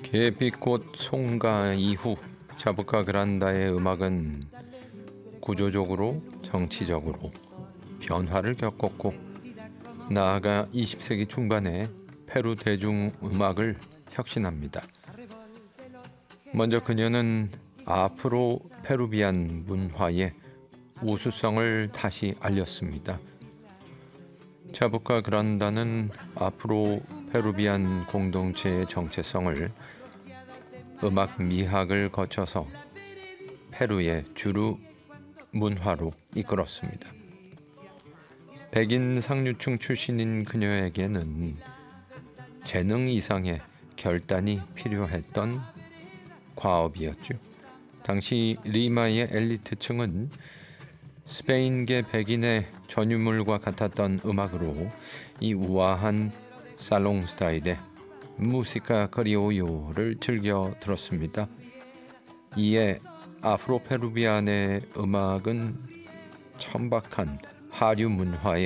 계피꽃 송가 이후 자부카 그란다의 음악은 구조적으로 정치적으로 변화를 겪었고, 나아가 20세기 중반에 페루 대중음악을 혁신합니다. 먼저 그녀는 아프로 페루비안 문화의 우수성을 다시 알렸습니다. 자부카 그란다는 아프로 페루비안 공동체의 정체성을 음악 미학을 거쳐서 페루의 주류 문화로 이끌었습니다. 백인 상류층 출신인 그녀에게는 재능 이상의 결단이 필요했던 과업이었죠. 당시 리마의 엘리트층은 스페인계 백인의 전유물과 같았던 음악으로 이 우아한 살롱 스타일의 무시카 크리올로를 즐겨 들었습니다. 이에 아프로 페루비안의 음악은 천박한 하류 문화의